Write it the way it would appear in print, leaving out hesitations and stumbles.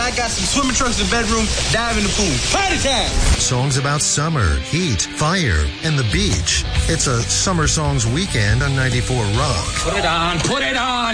I got some swimming trunks in the bedroom, dive in the pool. Party time! Songs about summer, heat, fire, and the beach. It's a Summer Songs weekend on 94 Rock. Put it on, put it on!